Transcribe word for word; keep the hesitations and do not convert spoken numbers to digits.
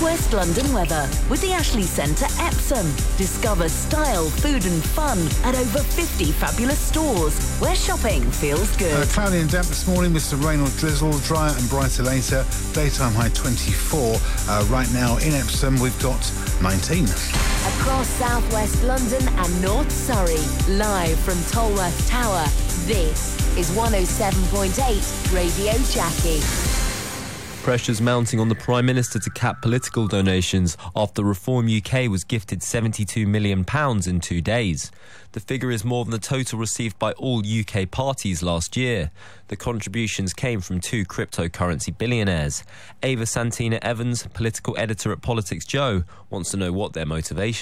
West London weather with the Ashley Centre Epsom. Discover style, food and fun at over fifty fabulous stores where shopping feels good. Uh, cloudy and damp this morning with some rain or drizzle, drier and brighter later. Daytime high twenty-four. Uh, right now in Epsom we've got nineteen. Across South West London and North Surrey, live from Tolworth Tower, this is one oh seven point eight Radio Jackie. Pressures mounting on the Prime Minister to cap political donations after Reform U K was gifted seventy-two million pounds in two days. The figure is more than the total received by all U K parties last year. The contributions came from two cryptocurrency billionaires. Ava Santina Evans, political editor at Politics Joe, wants to know what their motivation